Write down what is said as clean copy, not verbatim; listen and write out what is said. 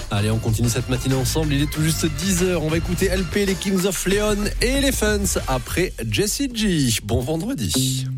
Allez, on continue cette matinée ensemble. Il est tout juste 10h. On va écouter LP, les Kings of Leon et les Funs après Jessie J. Bon vendredi.